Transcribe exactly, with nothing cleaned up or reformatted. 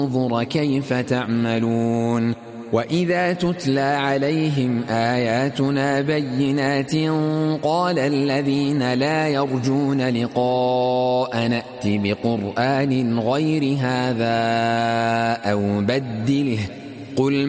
انظر كيف تعملون. وإذا تتلى عليهم آياتنا بينات قال الذين لا يرجون لقاء نأت بقرآن غير هذا أو بدله قل